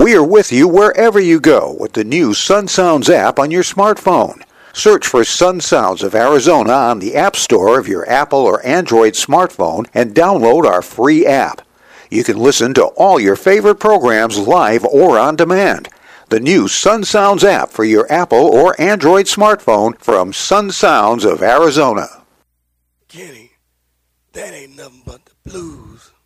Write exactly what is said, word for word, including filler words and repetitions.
We are with you wherever you go with the new Sun Sounds app on your smartphone. Search for Sun Sounds of Arizona on the App Store of your Apple or Android smartphone and download our free app. You can listen to all your favorite programs live or on demand. The new Sun Sounds app for your Apple or Android smartphone from Sun Sounds of Arizona. Kenny, that ain't nothing but the blues.